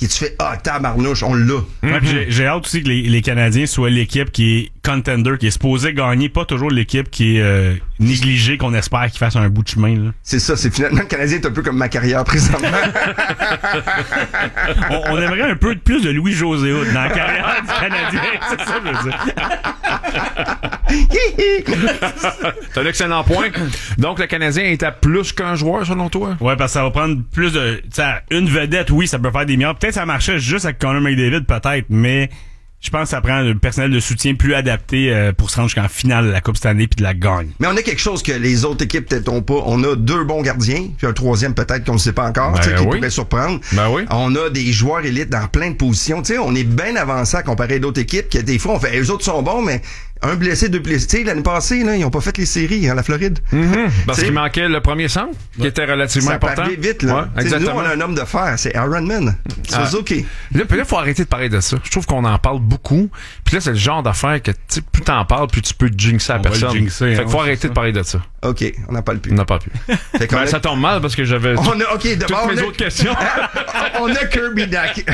Et tu fais, tabarnouche, on l'a. Ouais, puis j'ai hâte aussi que les Canadiens soient l'équipe qui est contender, qui est supposée gagner, pas toujours l'équipe qui est négligée, qu'on espère qu'il fasse un bout de chemin. Là. C'est ça, c'est finalement le Canadien est un peu comme ma carrière présentement. on aimerait un peu plus de Louis-José Hood dans la carrière du Canadien, c'est ça que je veux dire. C'est un excellent point. Donc, le Canadien est à plus qu'un joueur, selon toi? Ouais, parce que ça va prendre plus de... une vedette, oui, ça peut faire des milliards. Peut-être ça marchait juste avec Connor McDavid, peut-être, mais je pense que ça prend un personnel de soutien plus adapté pour se rendre jusqu'en finale de la Coupe Stanley puis de la gagne. Mais on a quelque chose que les autres équipes peut-être n'ont pas. On a 2 bons gardiens, puis un 3e peut-être qu'on ne sait pas encore, qui pourrait surprendre. Ben oui. On a des joueurs élites dans plein de positions. T'sais, on est bien avancé à comparer d'autres équipes que des fois, on fait, eux autres sont bons, mais un blessé, 2 blessés. Tu sais, l'année passée, là, ils ont pas fait les séries, la Floride. Parce qu'il manquait le premier centre, qui était relativement important. Ça peut vite, là. Ouais, exactement. Nous, on a un homme de fer, c'est Ironman. Suzuki. Là, faut arrêter de parler de ça. Je trouve qu'on en parle beaucoup. Puis là, c'est le genre d'affaire que, plus t'en parles, plus tu peux jinxer à personne. Fait qu'il faut arrêter de parler de ça. OK, on n'en parle plus. On n'en parle plus. Ça tombe mal parce que j'avais toutes mes autres questions. On a Kirby Dack.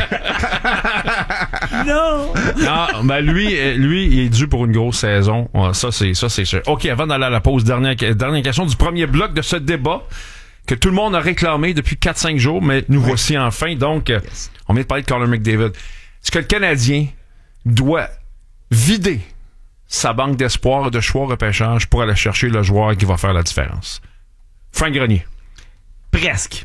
Non! Non, ben lui, il est dû pour une grosse saison. Ouais, ça, c'est sûr. OK, avant d'aller à la pause, dernière question du premier bloc de ce débat que tout le monde a réclamé depuis 4-5 jours, mais nous voici enfin. Donc, on vient de parler de Connor McDavid. Est-ce que le Canadien doit vider sa banque d'espoir et de choix repêchage pour aller chercher le joueur qui va faire la différence? Frank Grenier. Presque.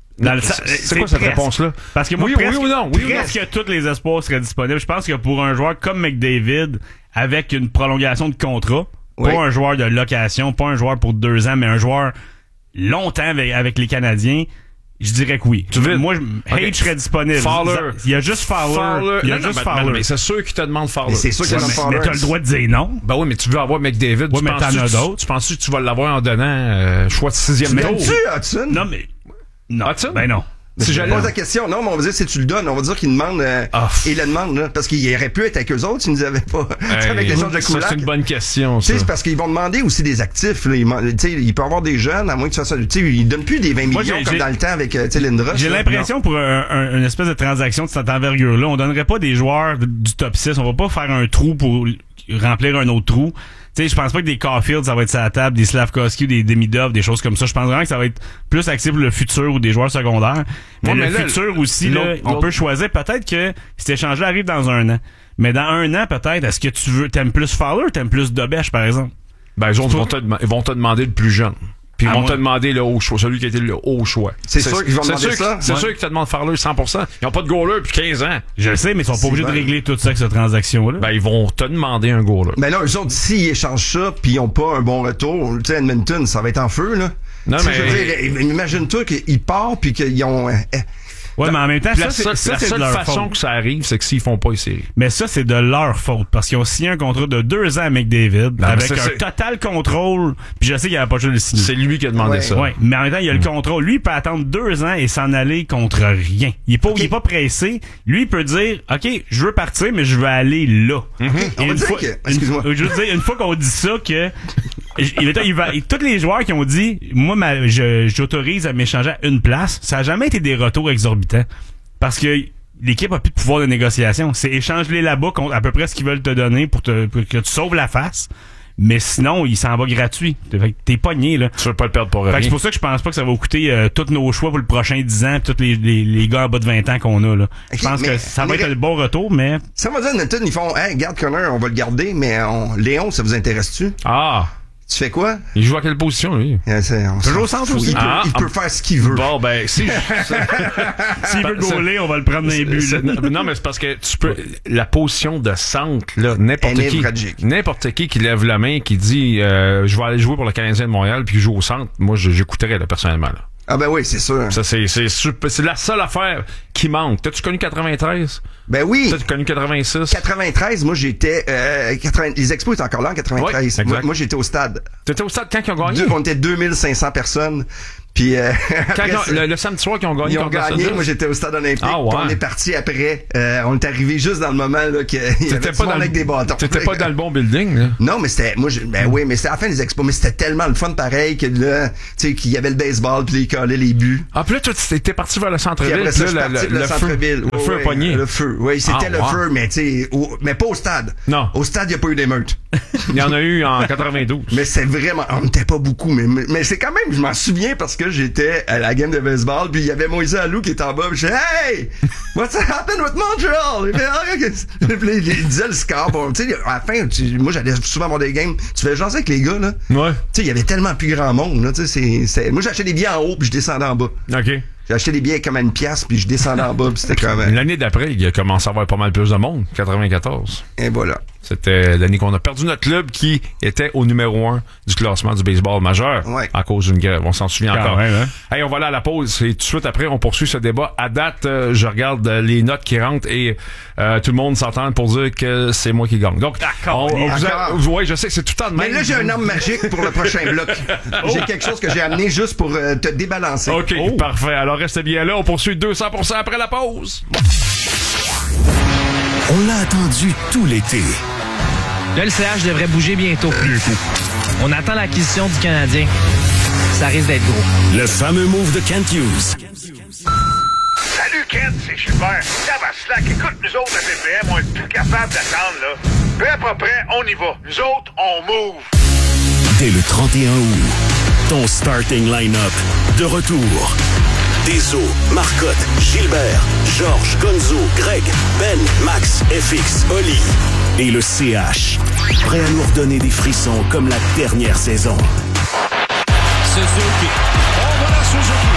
C'est quoi cette réponse-là? Parce que moi, oui ou non? Presque tous les espoirs seraient disponibles. Je pense que pour un joueur comme McDavid, avec une prolongation de contrat, pas un joueur de location, pas un joueur pour 2 ans, mais un joueur longtemps avec les Canadiens, je dirais que oui. Moi, H serait disponible. Fowler. Il y a juste Fowler. Mais c'est sûr qu'il te demande Fowler. C'est sûr qu'il te demande Fowler. Mais t'as le droit de dire non. Ben oui, mais tu veux avoir McDavid. Oui, mais t'en as d'autres. Tu penses que tu vas l'avoir en donnant choix de 6e tour? Tu Hudson? Non, mais... Non. Hudson? Ben non. Si je pose la question, non, mais on va dire si tu le donnes, on va dire qu'il demande il le demande, là, parce qu'il aurait pu être avec eux autres s'ils nous avaient pas. Avec l'échange de Kulak. C'est une bonne question, ça. C'est parce qu'ils vont demander aussi des actifs. Là, il peut avoir des jeunes, à moins que tu fasses ça. Ils donnent plus des 20 millions comme dans le temps avec Lindros. J'ai l'impression pour une espèce de transaction de cette envergure-là, on donnerait pas des joueurs du top 6. On va pas faire un trou pour remplir un autre trou. Tu sais, je pense pas que des Caulfield, ça va être sur la table, des Slavkovski ou des Demidov, des choses comme ça. Je pense vraiment que ça va être plus axé pour le futur ou des joueurs secondaires. Mais le futur aussi, là, on peut choisir. Peut-être que cet échange-là arrive dans 1 an. Mais dans 1 an, peut-être, est-ce que t'aimes plus Fowler ou t'aimes plus Dobèche, par exemple? Ben, ils vont te demander le plus jeune. Puis ils vont te demander le haut choix, celui qui a été le haut choix. C'est sûr qu'ils vont demander ça. C'est sûr qu'ils te demandent Fowler 100%. Ils n'ont pas de goaler depuis 15 ans. Je le sais, mais ils sont pas obligés de régler tout ça avec cette transaction-là. Ben, ils vont te demander un goaler. Mais là, eux autres, s'ils échangent ça puis ils ont pas un bon retour, tu sais, Edmonton, ça va être en feu, là. Non, mais... Je veux dire, imagine-toi qu'ils partent puis qu'ils ont... Ouais, mais en même temps, la seule façon que ça arrive, c'est que s'ils font pas les séries. Mais ça, c'est de leur faute. Parce qu'ils ont signé un contrat de 2 ans avec David, avec un total contrôle. Puis je sais qu'il avait pas juste le signer. C'est lui qui a demandé ça. Ouais. Mais en même temps, il a le contrôle. Lui, il peut attendre 2 ans et s'en aller contre rien. Il est pas pressé. Lui, il peut dire, OK, je veux partir, mais je veux aller là. Et excuse-moi. Je veux dire, une fois qu'on dit ça, que tous les joueurs qui ont dit, moi, j'autorise à m'échanger à une place, ça a jamais été des retours exorbitants. Parce que l'équipe a plus de pouvoir de négociation. C'est échange-les là-bas contre à peu près ce qu'ils veulent te donner pour que tu sauves la face. Mais sinon, il s'en va gratuit. T'es pogné, là. Tu veux pas le perdre pour rien. C'est pour ça que je pense pas que ça va coûter tous nos choix pour le prochain 10 ans pis tous les gars en bas de 20 ans qu'on a, là. Je pense que ça va être un bon retour, mais... Ça va dire, Nathan, ils font, hey, garde Connor, on va le garder, mais Léon, ça vous intéresse-tu? Ah! Tu fais quoi? Il joue à quelle position, lui? Toujours au centre aussi. Il peut faire ce qu'il veut. Bon, ben, s'il veut goaler, on va le prendre dans les buts. Non, mais c'est parce que tu peux, la position de centre, là, n'importe qui lève la main, qui dit, je vais aller jouer pour le Canadien de Montréal, puis qui joue au centre, moi, j'écouterais, là, personnellement, là. Ah ben oui, c'est sûr. Ça, c'est la seule affaire qui manque. T'as-tu connu 93? Ben oui. T'as-tu connu 86? 93, moi j'étais... les Expos étaient encore là en 93. Oui, moi j'étais au stade. T'étais au stade quand ils ont gagné? On était 2500 personnes. Puis le samedi soir qu'ils ont gagné. Ils ont gagné. Moi, j'étais au stade olympique. Ah, ouais. On est parti après. On est arrivé juste dans le moment là qu'il y avait tout le monde avec des bâtons. T'étais pas dans le bon building, là? Non, mais c'était... oui, mais c'était à la fin des expos. Mais c'était tellement le fun pareil que là, tu sais, qu'il y avait le baseball puis ils collaient les buts. Ah, puis là, toi, t'étais parti vers le centre-ville. Puis après ça, je suis parti vers le centre-ville. Le feu a pogné. Le feu, oui. C'était le feu, mais tu sais, mais pas au stade. Non. Au stade, il n'y a pas eu d'émeute. Il y en a eu en 92. Mais c'est vraiment... On n'était pas beaucoup, mais c'est quand même... Je m'en souviens parce que j'étais à la game de baseball, puis il y avait Moïse Alou qui était en bas, puis je disais « Hey! What's happened with Montreal? » Il disait le score. Bon, tu sais, à la fin, moi, j'allais souvent voir des games. Tu fais jaser avec les gars, là. Ouais. Tu sais, il y avait tellement plus grand monde, là. Tu sais, moi, j'achetais des billets en haut, puis je descendais en bas. OK. J'ai acheté des billets comme à 1$, puis je descendais en bas, puis c'était quand même... L'année d'après, il a commencé à avoir pas mal plus de monde, 94. Et voilà. C'était l'année qu'on a perdu notre club qui était au numéro 1 du classement du baseball majeur à cause d'une grève. On s'en souvient encore. Même, hein? Hey, on va aller à la pause et tout de suite après, on poursuit ce débat. À date, je regarde les notes qui rentrent et tout le monde s'entend pour dire que c'est moi qui gagne. Donc, oui, je sais que c'est tout le temps de même. Mais là, j'ai un arme magique pour le prochain bloc. J'ai quelque chose que j'ai amené juste pour te débalancer. OK, parfait. Alors, restez bien là. On poursuit 200% après la pause. On l'a attendu tout l'été. Là, le CH devrait bouger bientôt. On attend l'acquisition du Canadien. Ça risque d'être gros. Le fameux move de Kent Hughes. Salut Kent, c'est Gilbert. Ça va slack. Écoute, nous autres, la BPM, on est plus capable d'attendre, là. Peu à peu près, on y va. Nous autres, on move. Dès le 31 août, ton starting line-up de retour. Deso, Marcotte, Gilbert, Georges, Gonzo, Greg, Ben, Max, FX, Oli et le CH. Prêt à nous redonner des frissons comme la dernière saison. Suzuki. Oh, voilà Suzuki.